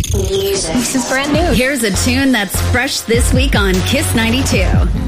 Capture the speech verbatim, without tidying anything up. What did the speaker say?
Music. This is brand new. Here's a tune that's fresh this week on Kiss ninety-two.